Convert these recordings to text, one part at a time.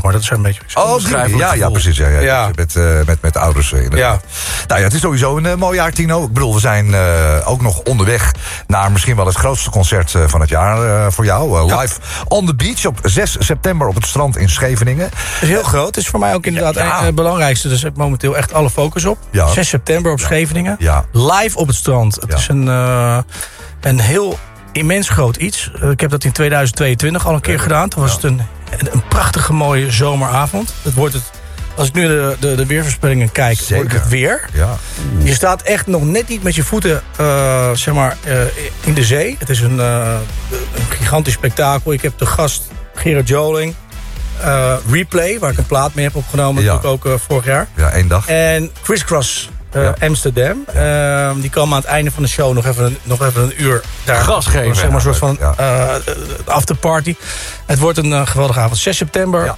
maar. Dat is een beetje... Ja, precies. Ja. Met ouders inderdaad. Ja. Nou ja, het is sowieso een mooi jaar, Tino. Ik bedoel, we zijn ook nog onderweg naar misschien wel het grootste concert van het jaar voor jou. Live on the Beach op 6 september op het strand in Scheveningen. Het is heel groot. Het is voor mij ook inderdaad het belangrijkste. Dus ik heb momenteel echt alle focus op. Ja. 6 september op Scheveningen. Ja. Live op het strand. Het is een heel immens groot iets. Ik heb dat in 2022 al een keer gedaan. Toen was het een prachtige mooie zomeravond. Het wordt het... Als ik nu de weervoorspellingen kijk, wordt het weer. Ja. Je staat echt nog net niet met je voeten in de zee. Het is een gigantisch spektakel. Ik heb de gast Gerard Joling. Replay, waar ik een plaat mee heb opgenomen. Natuurlijk ook vorig jaar. Ja, 1 dag. En Criss Cross Amsterdam. Die komen aan het einde van de show nog even een uur daar gas geven. Zeg maar een soort van afterparty. Het wordt een geweldige avond. 6 september.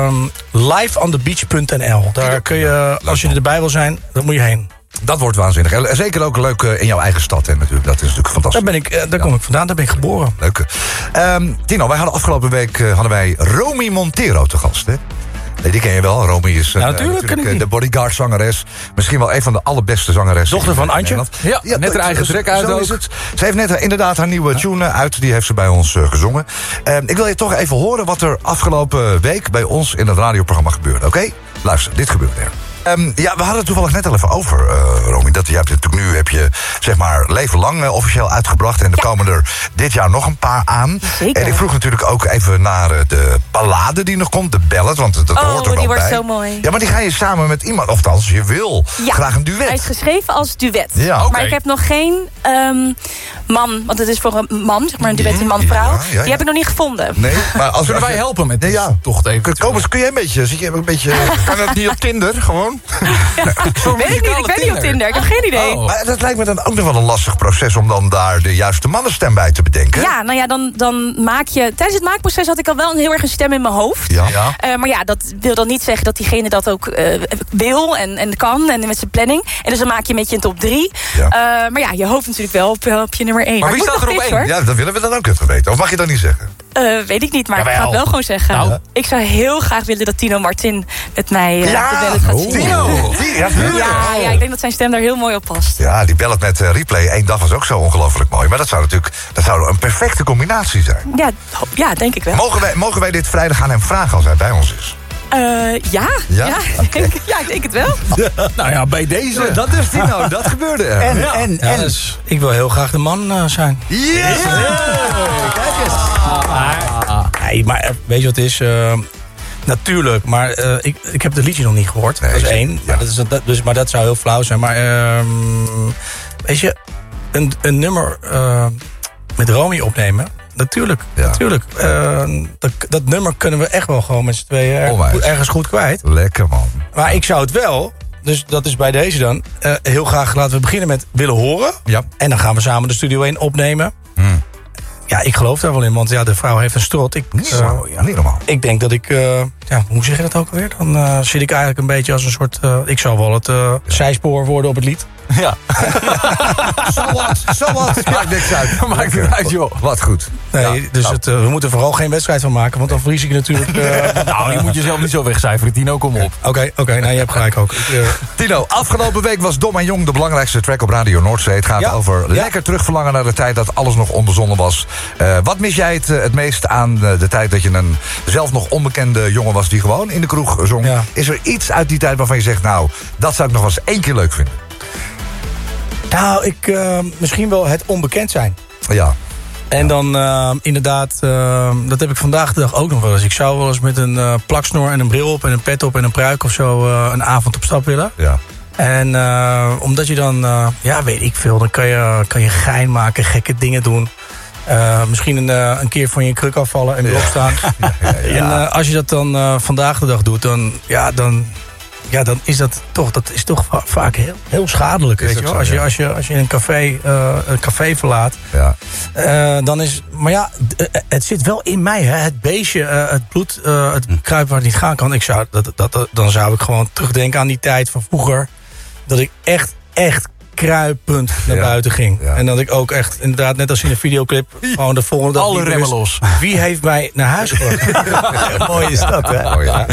Liveonthebeach.nl. Daar kun je, als je erbij wil zijn, dan moet je heen. Dat wordt waanzinnig. En zeker ook leuk in jouw eigen stad. Hè, natuurlijk. Dat is natuurlijk fantastisch. Daar kom ik vandaan, daar ben ik geboren. Leuk. Tino, wij hadden afgelopen week Romy Montero te gast. Hè? Nee, die ken je wel. Romy is natuurlijk de Bodyguard-zangeres. Misschien wel een van de allerbeste zangeressen. Dochter van Antje. Ja, net haar eigen track uit. Zo is het. Ze heeft net inderdaad haar nieuwe tune uit. Die heeft ze bij ons gezongen. Ik wil je toch even horen wat er afgelopen week bij ons in het radioprogramma gebeurde. Oké? Luister, dit gebeurde er. We hadden het toevallig net al even over, Romy. Dat je hebt natuurlijk nu zeg maar leven lang officieel uitgebracht. En er komen er dit jaar nog een paar aan. Zeker. En ik vroeg natuurlijk ook even naar de ballade die nog komt. De ballad, want dat hoort er wel bij. Die wordt zo mooi. Ja, maar die ga je samen met iemand. Of althans, je wil graag een duet. Hij is geschreven als duet. Ja. Okay. Maar ik heb nog geen man. Want het is voor een man, zeg maar een duet, een man-vrouw. Die heb ik nog niet gevonden. Nee, maar kunnen wij helpen met dit? Toch even. Kun jij een beetje... Zit je een beetje... Kan dat niet op Tinder, gewoon? Weet ik niet, ik ben niet op Tinder. Ik heb geen idee. Maar dat lijkt me dan ook nog wel een lastig proces om dan daar de juiste mannenstem bij te bedenken. Ja, nou ja, dan maak je... Tijdens het maakproces had ik al wel heel erg een stem in mijn hoofd. Ja. Maar ja, dat wil dan niet zeggen dat diegene dat ook wil en kan en met zijn planning. En dus dan maak je een beetje een top 3. Ja. Maar ja, je hoopt natuurlijk wel op je nummer 1. Maar wie staat er op 1? Ja, dat willen we dan ook even weten. Of mag je dat niet zeggen? Weet ik niet, maar ik ga het wel gewoon zeggen. Nou. Ik zou heel graag willen dat Tino Martin met mij de ballad gaat zingen. Tino! Ja, ik denk dat zijn stem daar heel mooi op past. Ja, die ballad met Replay 1 dag was ook zo ongelooflijk mooi. Maar dat zou een perfecte combinatie zijn. Ja, denk ik wel. Mogen wij dit vrijdag aan hem vragen als hij bij ons is? Ja, ik denk het wel. Nou ja, bij deze. Dat is Tino, dat gebeurde er. En dus, ik wil heel graag de man zijn. Yes! Kijk eens. Nee, maar weet je wat het is? Natuurlijk, maar ik heb het liedje nog niet gehoord. Nee, dat is 1. Ja. Maar dat zou heel flauw zijn. Maar weet je, een nummer met Romy opnemen... Natuurlijk. Dat nummer kunnen we echt wel gewoon met z'n tweeën ergens goed kwijt. Lekker, man. Maar ik zou het wel, dus dat is bij deze dan... heel graag laten we beginnen met willen horen. Ja. En dan gaan we samen de Studio 1 opnemen. Ja, ik geloof daar wel in, want de vrouw heeft een strot. Niet normaal. Ik denk dat ik... hoe zeg je dat ook alweer? Dan zit ik eigenlijk een beetje als een soort... ik zou wel het zijspoor worden op het lied. Ja. Zo wat. Maakt niks uit. Maakt niet uit, joh. Wat goed. Nee, dus we moeten vooral geen wedstrijd van maken, want dan verlies ik natuurlijk... je moet jezelf niet zo wegcijferen. Tino, kom op. Oké, nou, je hebt gelijk ook. Tino, afgelopen week was Dom en Jong de belangrijkste track op Radio Noordzee. Het gaat over lekker terugverlangen naar de tijd dat alles nog onbezonnen was. Wat mis jij het meest aan de tijd dat je een zelf nog onbekende jongen was die gewoon in de kroeg zong? Ja. Is er iets uit die tijd waarvan je zegt, nou, dat zou ik nog wel eens 1 keer leuk vinden? Nou, misschien wel het onbekend zijn. Ja. En dan inderdaad, dat heb ik vandaag de dag ook nog wel eens. Ik zou wel eens met een plaksnor en een bril op en een pet op en een pruik of zo een avond op stap willen. Ja. En omdat je dan, weet ik veel, dan kan je gein maken, gekke dingen doen. Misschien een keer van je kruk afvallen en erop staan. En als je dat dan vandaag de dag doet, dan is dat toch vaak heel schadelijk. Weet je wel? Als je een café verlaat, dan is... Maar ja, het zit wel in mij, hè? Het beestje, het bloed, het kruip waar het niet gaan kan. Dan zou ik gewoon terugdenken aan die tijd van vroeger. Dat ik echt kruipend naar buiten ging. Ja. En dat ik ook echt, inderdaad, net als in een videoclip... gewoon de volgende dag... Alle remmen los. Wie heeft mij naar huis gebracht? Mooi is dat, hè?